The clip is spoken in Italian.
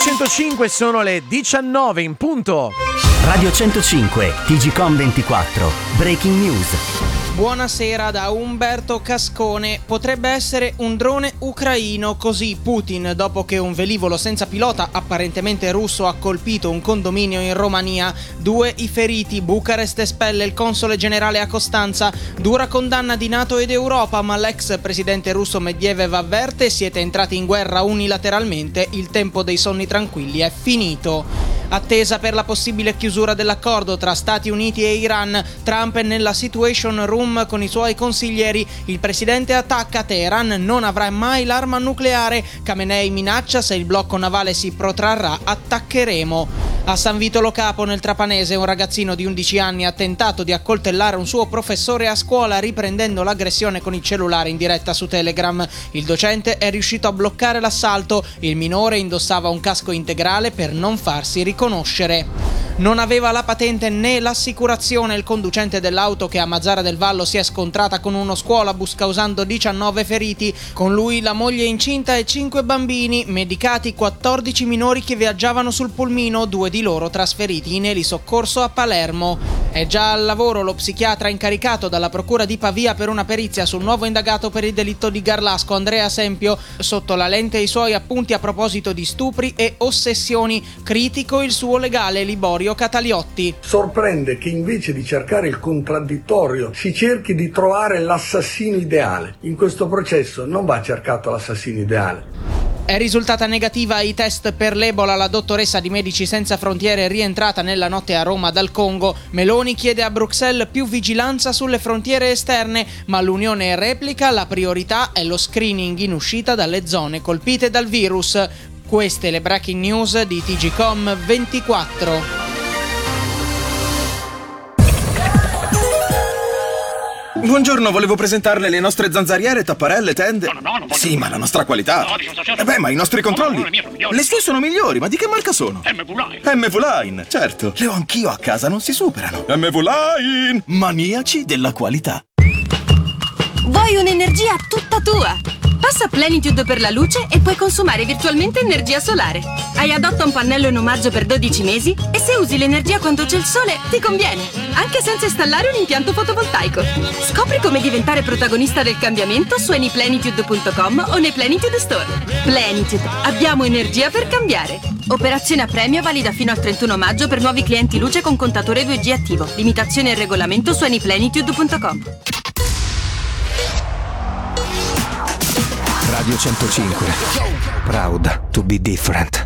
105 sono le 19 in punto. Radio 105, TGcom 24, Breaking News. Buonasera da Umberto Cascone. Potrebbe essere un drone ucraino, così Putin, dopo che un velivolo senza pilota apparentemente russo ha colpito un condominio in Romania. 2 i feriti, Bucarest espelle il console generale a Costanza. Dura condanna di NATO ed Europa, ma l'ex presidente russo Medvedev avverte: siete entrati in guerra unilateralmente, il tempo dei sonni tranquilli è finito. Attesa per la possibile chiusura dell'accordo tra Stati Uniti e Iran, Trump è nella Situation Room con i suoi consiglieri. Il presidente attacca: Teheran non avrà mai l'arma nucleare. Khamenei minaccia: se il blocco navale si protrarrà, attaccheremo. A San Vito Lo Capo, nel Trapanese, un ragazzino di 11 anni ha tentato di accoltellare un suo professore a scuola, riprendendo l'aggressione con il cellulare in diretta su Telegram. Il docente è riuscito a bloccare l'assalto. Il minore indossava un casco integrale per non farsi riconoscere. Non aveva la patente né l'assicurazione il conducente dell'auto che a Mazara del Vallo si è scontrata con uno scuolabus causando 19 feriti. Con lui la moglie incinta e 5 bambini, medicati 14 minori che viaggiavano sul pulmino, 2 di loro trasferiti in elisoccorso a Palermo. È già al lavoro lo psichiatra incaricato dalla procura di Pavia per una perizia sul nuovo indagato per il delitto di Garlasco, Andrea Sempio. Sotto la lente i suoi appunti a proposito di stupri e ossessioni. Critico il suo legale Liborio Cataliotti. Sorprende che invece di cercare il contraddittorio si cerchi di trovare l'assassino ideale. In questo processo non va cercato l'assassino ideale. È risultata negativa ai test per l'Ebola la dottoressa di Medici Senza Frontiere rientrata nella notte a Roma dal Congo. Meloni chiede a Bruxelles più vigilanza sulle frontiere esterne, ma l'Unione replica: la priorità è lo screening in uscita dalle zone colpite dal virus. Queste le breaking news di TGcom 24. Buongiorno, volevo presentarle le nostre zanzariere, tapparelle, tende. No, non voglio. Sì, ma la nosttra qualità. No, dice, Ma i nostri controlli. No, le mie sono migliori. Le sue sono migliori, ma di che marca sono? MV-Line, certo. Le ho anch'io a casa, non si superano. MV-Line, maniaci della qualità. Vuoi un'energia tutta tua? Passa a Plenitude per la luce e puoi consumare virtualmente energia solare. Hai Adotta un pannello in omaggio per 12 mesi e se usi l'energia quando c'è il sole ti conviene, anche senza installare un impianto fotovoltaico. Scopri come diventare protagonista del cambiamento su anyplenitude.com o nei Plenitude Store. Plenitude, abbiamo energia per cambiare. Operazione a premio valida fino al 31 maggio per nuovi clienti luce con contatore 2G attivo. Limitazione e regolamento su anyplenitude.com. Radio 105, proud to be different.